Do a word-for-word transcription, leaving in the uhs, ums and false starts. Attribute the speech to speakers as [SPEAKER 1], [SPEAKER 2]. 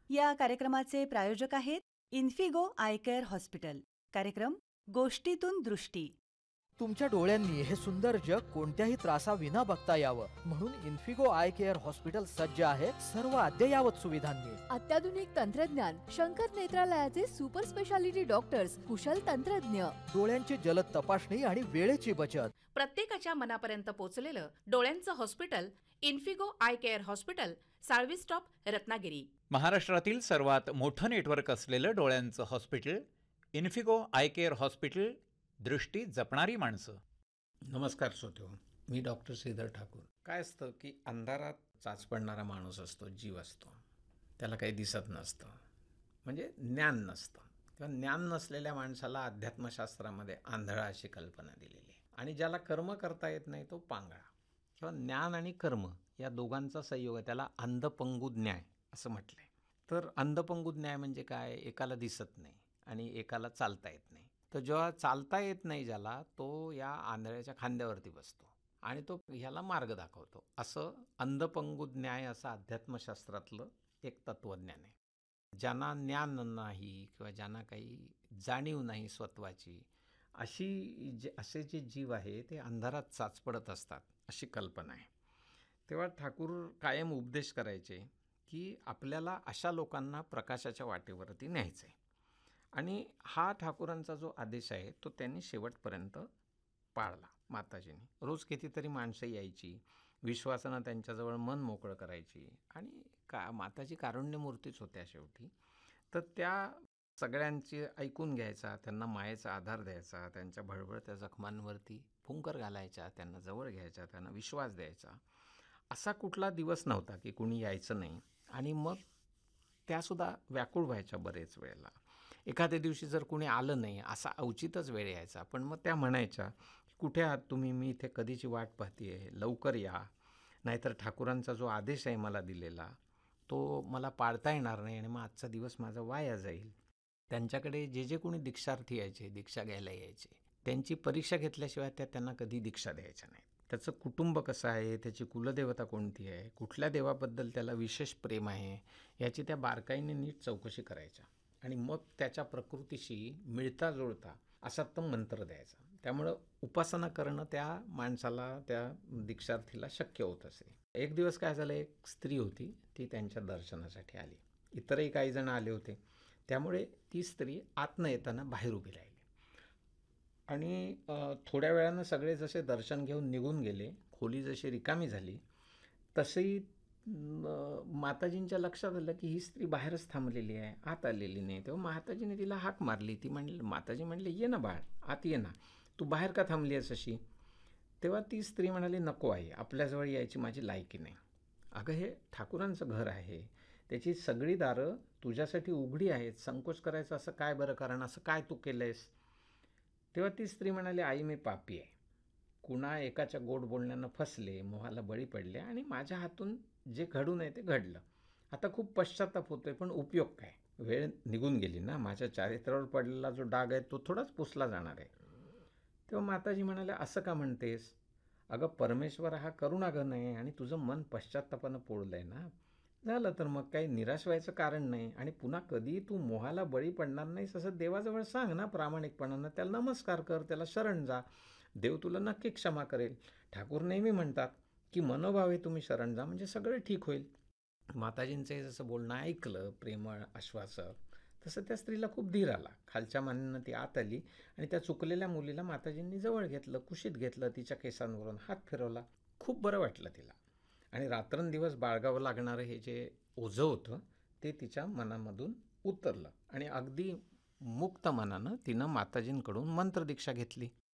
[SPEAKER 1] या कार्यक्रमाचे प्रायोजक आहेत इन्फिगो आय केअर हॉस्पिटल. कार्यक्रम गोष्टीतून दृष्टी.
[SPEAKER 2] तुमच्या डोळ्यांनी हे सुंदर जग कोणत्याही त्रासाविना बघता यावं म्हणून इन्फिगो आय केअर हॉस्पिटल सज्ज आहे सर्व अद्ययावत सुविधांनी.
[SPEAKER 3] अत्याधुनिक तंत्रज्ञान, शंकर नेत्रालयाचे सुपर स्पेशालिटी डॉक्टर्स, कुशल तंत्रज्ञ,
[SPEAKER 2] डोळ्यांची जलद तपासणी आणि वेळेची बचत.
[SPEAKER 4] प्रत्येकाच्या मनापर्यंत पोहोचलेलं डोळ्यांचं hospital Infigo I care hospital, Salvi stop, Ratnagiri.
[SPEAKER 5] महाराष्ट्रातील सर्वात मोठं नेटवर्क असलेलं डोळ्यांचं hospital Infigo I care hospital. दृष्टी जपणारी माणसं.
[SPEAKER 6] नमस्कार श्रोते, मी डॉक्टर श्रीधर ठाकूर. काय असतं की अंधारात चाच पडणारा माणूस असतो, जीव असतो, त्याला काही दिसत नसतं, म्हणजे ज्ञान नसतं किंवा ज्ञान नसलेल्या माणसाला अध्यात्मशास्त्रामध्ये आंधळा अशी कल्पना दिलेली आहे. आणि ज्याला कर्म करता येत नाही तो पांगळा. किंवा ज्ञान आणि कर्म या दोघांचा संयोग आहे, त्याला अंधपंगू न्याय असं म्हटलं आहे. तर अंधपंगू न्याय म्हणजे काय? एकाला दिसत नाही आणि एकाला चालता येत नाही. तर जेव्हा चालता येत नाही ज्याला, तो या आंधळ्याच्या खांद्यावरती बसतो आणि तो ह्याला मार्ग दाखवतो. असं अंधपंगू न्याय असं अध्यात्मशास्त्रातलं एक तत्त्वज्ञान आहे. ज्यांना ज्ञान नाही किंवा ज्यांना काही जाणीव नाही स्वत्वाची, अशी जे असे जे जीव आहे ते अंधारात चाच पडत असतात अशी कल्पना आहे. तेव्हा ठाकूर कायम उपदेश करायचे की आपल्याला अशा लोकांना प्रकाशाच्या वाटेवरती न्यायचं आहे. आणि हा ठाकूरांचा जो आदेश आहे तो त्यांनी शेवटपर्यंत पाळला. माताजींनी रोज कितीतरी माणसं यायची, विश्वासानं त्यांच्याजवळ मन मोकळं करायची. आणि का माताजी कारुण्यमूर्तीच होत्या शेवटी. तर त्या सगळ्यांची ऐकून घ्यायचा, त्यांना मायेचा आधार द्यायचा, त्यांच्या भळभळत्या जखमांवरती फुंकर घालायच्या, त्यांना जवळ घ्यायचा, त्यांना विश्वास द्यायचा. असा कुठला दिवस नव्हता की कुणी यायचं नाही. आणि मग त्यासुद्धा व्याकुळ व्हायच्या बरेच वेळेला. एखाद्या दिवशी जर कुणी आलं नाही असा अवचितच वेळ यायचा, पण मग त्या म्हणायच्या कुठे आहात तुम्ही, मी इथे कधीची वाट पाहते आहे, लवकर या, नाहीतर ठाकूरांचा जो आदेश आहे मला दिलेला तो मला पाळता येणार नाही आणि मग आजचा दिवस माझा वाया जाईल. त्यांच्याकडे जे जे कोणी दीक्षार्थी यायचे, दीक्षा घ्यायला यायचे, त्यांची परीक्षा घेतल्याशिवाय त्या त्यांना कधी दीक्षा द्यायच्या नाहीत. त्याचं कुटुंब कसं आहे, त्याची कुलदेवता कोणती आहे, कुठल्या देवाबद्दल त्याला विशेष प्रेम आहे, याची त्या बारकाईने नीट चौकशी करायच्या. आणि मग त्याच्या प्रकृतीशी मिळता जुळता असा तो मंत्र द्यायचा. त्यामुळं उपासना करणं त्या माणसाला, त्या दीक्षार्थीला शक्य होत असे. एक दिवस काय झालं, एक स्त्री होती, ती त्यांच्या दर्शनासाठी आली. इतरही काही जण आले होते. त्यामुळे ती स्त्री आतनं येताना बाहेर उभी राहिली. आणि थोड्या वेळानं सगळे जसे दर्शन घेऊन निघून गेले, खोली जशी रिकामी झाली, तशी माताजींच्या लक्षात आलं की ही स्त्री बाहेरच थांबलेली आहे, आत आलेली नाही. तेव्हा माताजीने तिला हाक मारली. ती म्हणली, माताजी म्हणले, ये ना बाळ, आत ये ना, तू बाहेर का थांबली आहेस अशी? तेव्हा ती स्त्री म्हणाली, नको आहे, आपल्याजवळ यायची माझी लायकी नाही. अगं, हे ठाकूरांचं घर आहे, त्याची सगळी दारं तुझ्यासाठी उघडी आहेत, संकोच करायचं असं काय बरं, कारण असं काय तू केलं आहेस? तेव्हा ती स्त्री म्हणाली, आई मी पापी आहे, कुणा एकाच्या गोड बोलण्यानं फसले, मोहाला बळी पडले आणि माझ्या हातून जे घडू नये ते घडलं. आता खूप पश्चाताप होतोय, पण उपयोग काय? वेळ निघून गेली ना, माझ्या चारित्र्यावर पडलेला जो डाग आहे तो थोडाच पुसला जाणार आहे. तेव्हा माताजी म्हणाल्या, असं का म्हणतेस? अगं, परमेश्वर हा करुणाघन आहे आणि तुझं मन पश्चात्तापानं पोळलं आहे ना, झालं तर मग काही निराश व्हायचं कारण नाही. आणि पुन्हा कधी तू मोहाला बळी पडणार नाहीस असं देवाजवळ सांग ना प्रामाणिकपणानं, त्याला नमस्कार कर, त्याला शरण जा, देव तुला नक्की क्षमा करेल. ठाकूर नेहमी म्हणतात की मनोभावे तुम्ही शरण जा म्हणजे सगळं ठीक होईल. माताजींचं जसं बोलणं ऐकलं, प्रेमळ, आश्वासक, तसं त्या स्त्रीला खूप धीर आला. खालच्या मानेनं ती आत आली आणि त्या चुकलेल्या मुलीला माताजींनी जवळ घेतलं, कुशीत घेतलं, तिच्या केसांवरून हात फिरवला. खूप बरं वाटलं तिला. आणि रात्रंदिवस बाळगावं लागणारं हे जे ओझं होतं ते तिच्या मनामधून उतरलं आणि अगदी मुक्त मनानं तिनं माताजींकडून मंत्रदीक्षा घेतली.